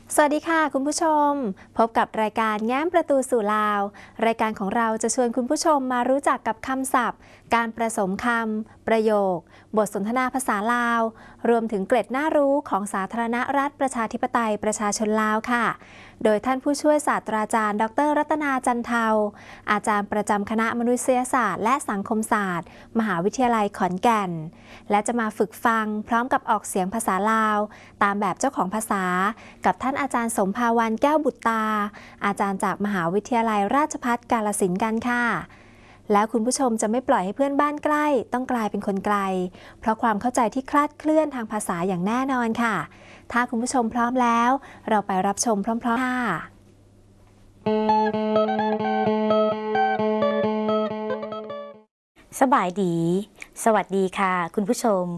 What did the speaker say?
สวัสดีค่ะคุณผู้ชมพบกับรายการแง้มประตูสู่ลาวรายการของเราจะชวนคุณผู้ชมมารู้จักกับคำศัพท์การประสมคำประโยคบทสนทนาภาษาลาวรวมถึงเกร็ดน่ารู้ของสาธารณรัฐประชาธิปไตยประชาชนลาวค่ะโดยท่านผู้ช่วยศาสตราจารย์ดร.รัตนาจันเทาอาจารย์ประจำคณะมนุษยศาสตร์และสังคมศาสตร์มหาวิทยาลัยขอนแก่นและจะมาฝึกฟังพร้อมกับออกเสียงภาษาลาวตามแบบเจ้าของภาษากับท่านอาจารย์สมภาวันแก้วบุตรตาอาจารย์จากมหาวิทยาลัยราชภัฏกาฬสินธุ์กันค่ะแล้วคุณผู้ชมจะไม่ปล่อยให้เพื่อนบ้านใกล้ต้องกลายเป็นคนไกลเพราะความเข้าใจที่คลาดเคลื่อนทางภาษาอย่างแน่นอนค่ะถ้าคุณผู้ชมพร้อมแล้วเราไปรับชมพร้อมๆค่ะสบายดีสวัสดีค่ะคุณผู้ชม